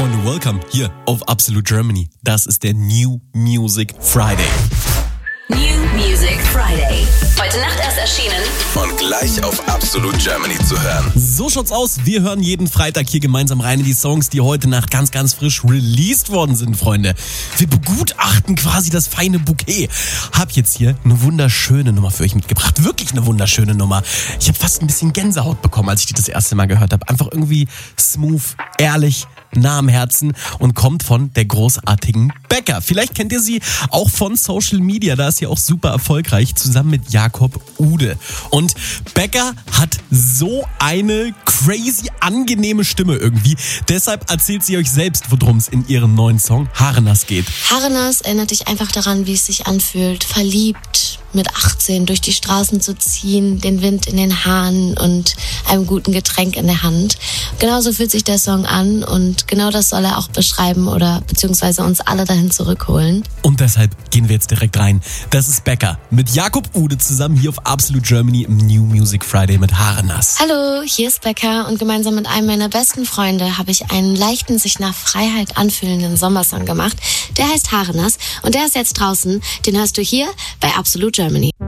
Freunde, welcome hier auf Absolute Germany. Das ist der New Music Friday. New Music Friday. Heute Nacht erst erschienen. Und gleich auf Absolute Germany zu hören. So schaut's aus. Wir hören jeden Freitag hier gemeinsam rein in die Songs, die heute Nacht ganz, ganz frisch released worden sind, Freunde. Wir begutachten quasi das feine Bouquet. Hab jetzt hier eine wunderschöne Nummer für euch mitgebracht. Wirklich eine wunderschöne Nummer. Ich habe fast ein bisschen Gänsehaut bekommen, als ich die das erste Mal gehört habe. Einfach irgendwie smooth, ehrlich, nah am Herzen und kommt von der großartigen Becca. Vielleicht kennt ihr sie auch von Social Media, da ist sie auch super erfolgreich, zusammen mit Jakob Ude. Und Becca hat so eine crazy, angenehme Stimme irgendwie. Deshalb erzählt sie euch selbst, worum es in ihrem neuen Song Harenas geht. Harenas erinnert dich einfach daran, wie es sich anfühlt, verliebt mit 18 durch die Straßen zu ziehen, den Wind in den Haaren und einem guten Getränk in der Hand. Genauso fühlt sich der Song an und genau das soll er auch beschreiben oder beziehungsweise uns alle dahin zurückholen. Und deshalb gehen wir jetzt direkt rein. Das ist Becca mit Jakob Ude zusammen hier auf Absolute Germany im New Music Friday mit Harenas. Hallo, hier ist Becca und gemeinsam mit einem meiner besten Freunde habe ich einen leichten, sich nach Freiheit anfühlenden Sommersong gemacht. Der heißt Harenas und der ist jetzt draußen. Den hörst du hier bei Absolute Germany.